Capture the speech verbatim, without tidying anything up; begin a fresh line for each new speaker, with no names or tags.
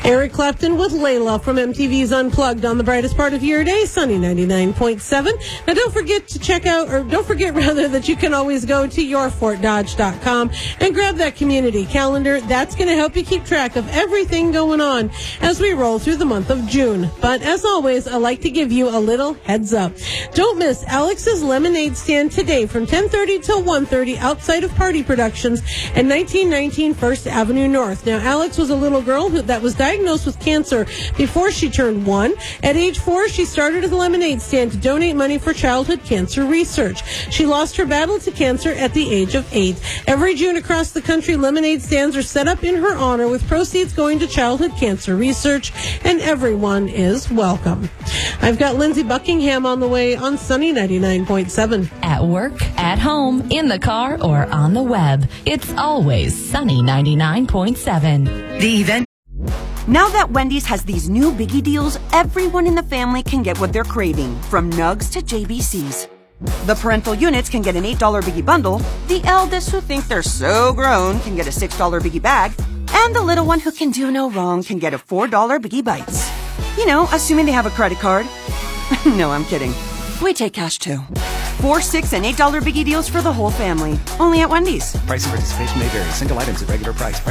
Eric Clapton with Layla from M T V's Unplugged on the brightest part of your day, Sunny ninety-nine point seven. Now don't forget to check out, or don't forget rather, that you can always go to your fort dodge dot com and grab that community calendar. That's going to help you keep track of everything going on as we roll through the month of June. But as always, I like to give you a little heads up. Don't miss Alex's Lemonade Stand today from ten thirty till one thirty outside of Party Productions at nineteen nineteen First Avenue North. Now, Alex was a little girl who, that was diagnosed with cancer before she turned one. At age four, she started a lemonade stand to donate money for childhood cancer research. She lost her battle to cancer at the age of eight. Every June across the country, lemonade stands are set up in her honor with proceeds going to childhood cancer research, and everyone is welcome. I've got Lindsay Buckingham on the way on Sunny ninety-nine point seven.
At work, at home, in the car, or on the web, it's always Sunny ninety-nine point seven.
The event. Now that Wendy's has these new biggie deals, everyone in the family can get what they're craving, from Nugs to J B Cs. The parental units can get an eight dollar biggie bundle, the eldest who think they're so grown can get a six dollar biggie bag, and the little one who can do no wrong can get a four dollar biggie bites. You know, assuming they have a credit card. No, I'm kidding. We take cash too. Four, six, and eight dollar biggie deals for the whole family. Only at Wendy's.
Price and participation may vary. Single items at regular price.